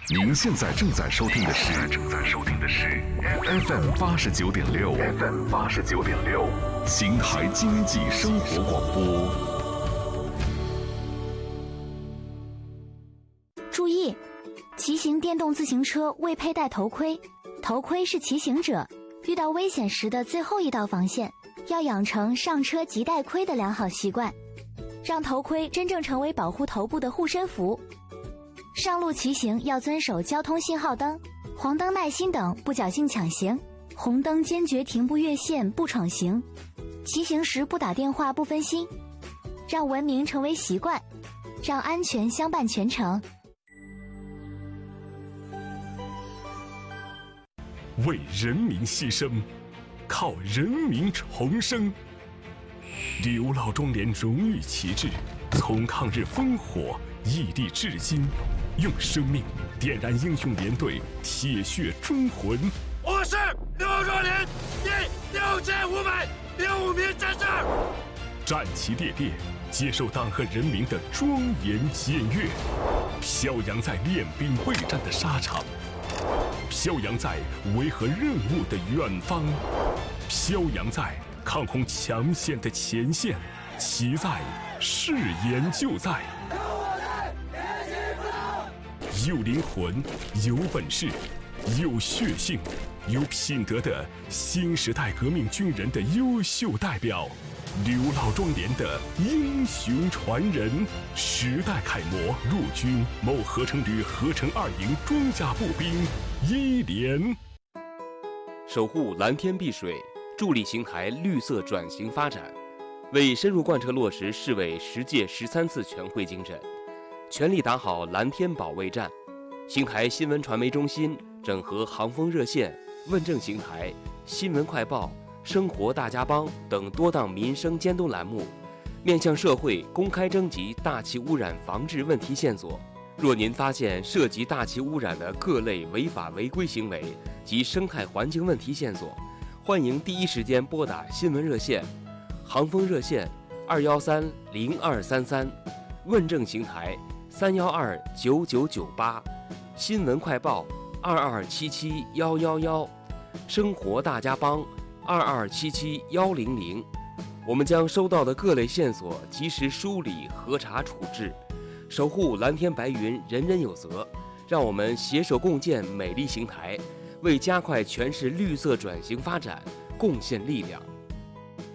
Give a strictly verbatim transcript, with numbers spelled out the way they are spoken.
您现在正在收听的是正在收听的是 F M 八十九点六 F M 八十九点六邢台经济生活广播。 注意，骑行电动自行车未佩戴头盔，头盔是骑行者遇到危险时的最后一道防线，要养成上车即戴盔的良好习惯，让头盔真正成为保护头部的护身符。上路骑行要遵守交通信号灯、黄灯耐心等，不侥幸抢行；红灯坚决停不越线、不闯行。骑行时不打电话、不分心，让文明成为习惯，让安全相伴全程。 为人民牺牲，靠人民重生。刘老庄连荣誉旗帜从抗日烽火屹立至今，用生命点燃英雄连队铁血忠魂。 我是刘老庄连第六千五百零五名战士， 战旗猎猎，接受党和人民的庄严检阅，飘扬在练兵备战的沙场，飘扬在维和任务的远方，飘扬在抗洪抢险的前线，其在誓言就在。有灵魂，有本事，有血性，有品德的新时代革命军人的优秀代表，刘老庄连的英雄传人，时代楷模，陆军某合成旅合成二营装甲步兵一连。 守护蓝天碧水，助力邢台绿色转型发展，为深入贯彻落实市委十届十三次全会精神，全力打好蓝天保卫战。邢台新闻传媒中心整合航风热线、问政邢台、新闻快报、生活大家帮等多档民生监督栏目，面向社会公开征集大气污染防治问题线索。若您发现涉及大气污染的各类违法违规行为及生态环境问题线索，欢迎第一时间拨打新闻热线、航风热线二幺三零二三三，问政邢台三幺二九九九八，新闻快报二二七七幺幺幺，生活大家帮二二七七幺零零。我们将收到的各类线索及时梳理、核查、处置，守护蓝天白云，人人有责。让我们携手共建美丽邢台，为加快全市绿色转型发展贡献力量。